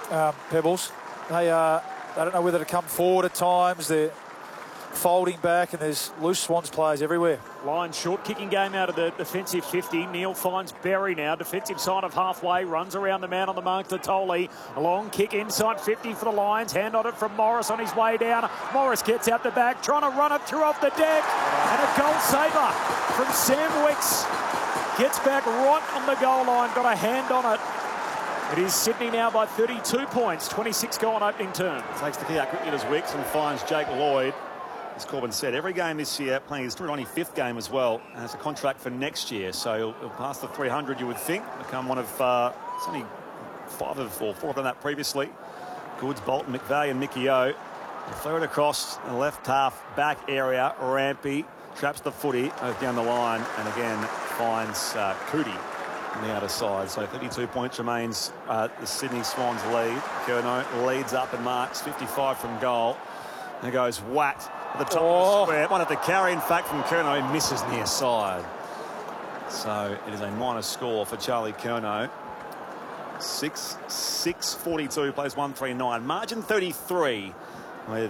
Pebbles. They don't know whether to come forward at times. They're folding back, and there's loose Swans players everywhere. Lions short kicking game out of the defensive 50. Neil finds Berry now. Defensive side of halfway. Runs around the man on the mark to Tolley. A long kick inside 50 for the Lions. Hand on it from Morris on his way down. Morris gets out the back, trying to run it through off the deck. And a goal saver from Sam Wicks. Gets back right on the goal line. Got a hand on it. It is Sydney now by 32 points. 26 goal on opening term. Takes the key out quickly as Wicks and finds Jake Lloyd. As Corbin said, every game this year, playing his 295th game as well, and has a contract for next year. So he'll pass the 300, you would think. Become one of, it's only 4 have done that previously. Goods, Bolton, McVeigh and Mickey O. They throw it across the left half back area. Rampy traps the footy, goes down the line, and again finds Cootie on the outer side. So 32 points remains the Sydney Swans lead. Curnow leads up and marks 55 from goal. And goes whacked at the top of the square. One at the carry, in fact, from Curnow, misses near side. So it is a minor score for Charlie Curnow. 6:42 plays 139. Margin 33 with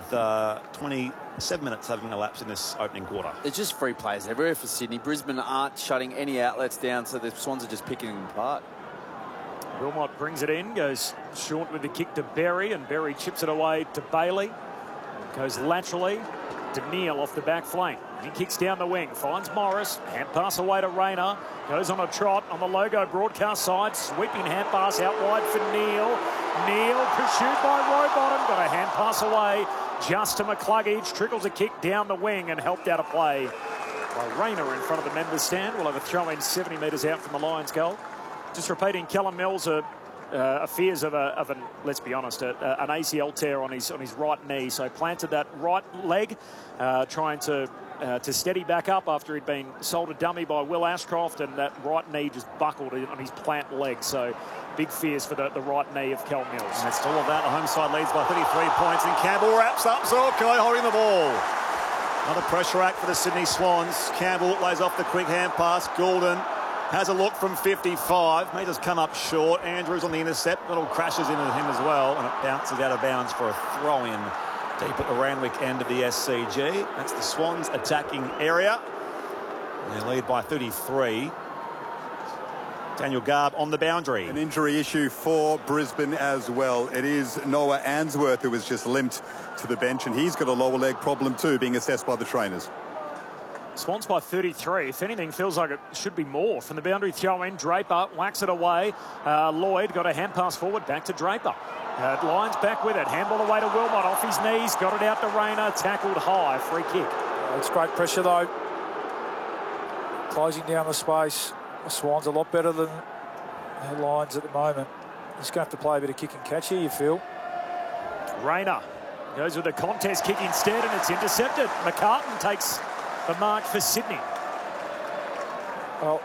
27 minutes having elapsed in this opening quarter. It's just free plays everywhere for Sydney. Brisbane aren't shutting any outlets down, so the Swans are just picking them apart. Wilmot brings it in, goes short with the kick to Berry, and Berry chips it away to Bailey. Goes laterally to Neil off the back flank. He kicks down the wing, finds Morris. Hand pass away to Rayner. Goes on a trot on the Logo broadcast side. Sweeping hand pass out wide for Neil. Neil pursued by Rowbottom. Got a hand pass away just to McCluggage. Trickles a kick down the wing and helped out a play by Rayner in front of the members stand. We'll have a throw in 70 metres out from the Lions goal. Just repeating, Callum Mills fears of an, let's be honest, an ACL tear on his right knee. So planted that right leg, trying to steady back up after he'd been sold a dummy by Will Ashcroft, and that right knee just buckled on his plant leg. So big fears for the right knee of Cal Mills. And it's all of that. The home side leads by 33 points, and Campbell wraps up Zorko holding the ball. Another pressure act for the Sydney Swans. Campbell lays off the quick hand pass. Goulden has a look from 55. May just come up short. Andrews on the intercept. Little crashes into him as well, and it bounces out of bounds for a throw-in deep at the Randwick end of the SCG. That's the Swans attacking area. They lead by 33. Daniel Garb on the boundary. An injury issue for Brisbane as well. It is Noah Answorth who was just limped to the bench, and he's got a lower leg problem too, being assessed by the trainers. Swans by 33. If anything, feels like it should be more. From the boundary throw in, Draper whacks it away. Lloyd got a hand pass forward, back to Draper. Lions back with it. Handball away to Wilmot off his knees. Got it out to Rayner. Tackled high. Free kick. It's great pressure though. Closing down the space. The Swans a lot better than the Lions at the moment. He's going to have to play a bit of kick and catch here, you feel. Rayner goes with a contest kick instead, and it's intercepted. McCartan takes the mark for Sydney. Well,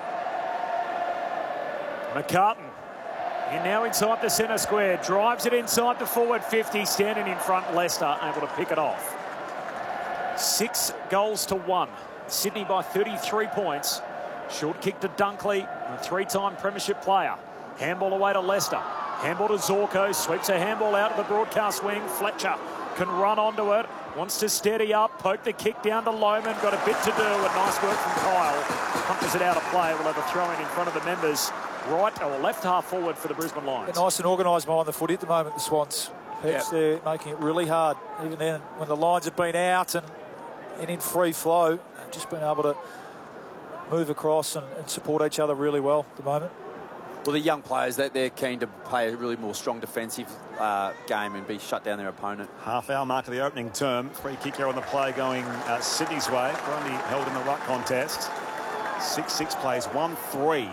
McCartan in now inside the centre square. Drives it inside the forward 50. Standing in front, Leicester able to pick it off. 6 goals to 1. Sydney by 33 points. Short kick to Dunkley, a 3-time premiership player. Handball away to Leicester. Handball to Zorko. Sweeps a handball out of the broadcast wing. Fletcher can run onto it. Wants to steady up. Poke the kick down to Lohman. Got a bit to do. And nice work from Kyle. Punches it out of play. We'll have a throw in front of the members. Right or left half forward for the Brisbane Lions. They're nice and organised behind the footy at the moment, the Swans. Yep. They're making it really hard. Even then, when the Lions have been out and in free flow, they've just been able to move across and support each other really well at the moment. Well, the young players, they're keen to play a really more strong defensive game and shut down their opponent. Half hour mark of the opening term. Free kick here on the play going Sydney's way. Grundy held in the ruck contest. 6-6 plays 1-3.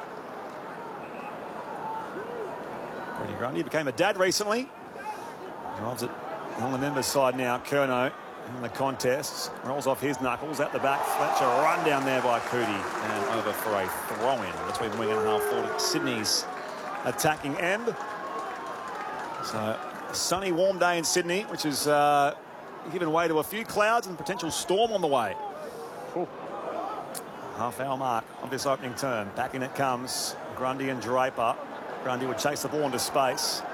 Brendan Grundy became a dad recently. Drives it on the members' side now. Curnow in the contest. Rolls off his knuckles at the back. Fletcher run down there by Cootie and over for a throw-in between the wing and half forward. Sydney's attacking end. So a sunny, warm day in Sydney, which is given way to a few clouds and potential storm on the way. Cool. Half hour mark of this opening term. Back in it comes Grundy and Draper. Grundy would chase the ball into space.